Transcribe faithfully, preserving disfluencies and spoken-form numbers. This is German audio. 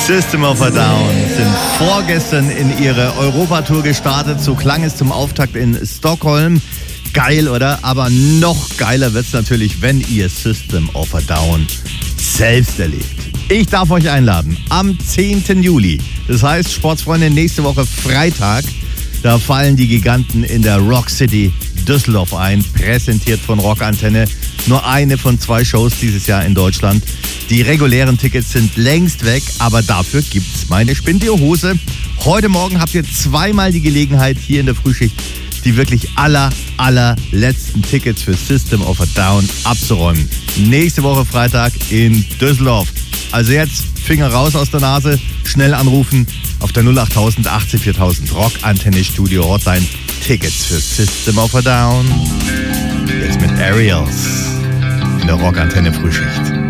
System of a Down sind vorgestern in ihre Europatour gestartet. So klang es zum Auftakt in Stockholm. Geil, oder? Aber noch geiler wird's natürlich, wenn ihr System of a Down selbst erlebt. Ich darf euch einladen am zehnten Juli. Das heißt, Sportsfreunde, nächste Woche Freitag. Da fallen die Giganten in der Rock City Düsseldorf ein, präsentiert von Rockantenne. Nur eine von zwei Shows dieses Jahr in Deutschland. Die regulären Tickets sind längst weg, aber dafür gibt's meine Spindio-Hose. Heute Morgen habt ihr zweimal die Gelegenheit, hier in der Frühschicht die wirklich aller, allerletzten Tickets für System of a Down abzuräumen. Nächste Woche Freitag in Düsseldorf. Also jetzt Finger raus aus der Nase, schnell anrufen auf der null acht tausend achtzig viertausend Rockantenne Studio Hotline. Tickets für System of a Down. Jetzt mit Aerials in der Rockantenne Frühschicht.